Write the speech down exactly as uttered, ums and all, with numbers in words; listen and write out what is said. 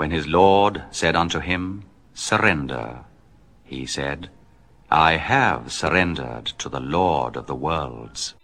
When his Lord said unto him, Surrender, he said, I have surrendered to the Lord of the worlds.